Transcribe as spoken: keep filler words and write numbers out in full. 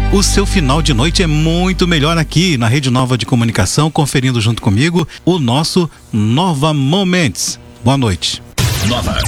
O seu final de noite é muito melhor aqui na Rede Nova de Comunicação, conferindo junto comigo o nosso Nova Moments. Boa noite. Nova.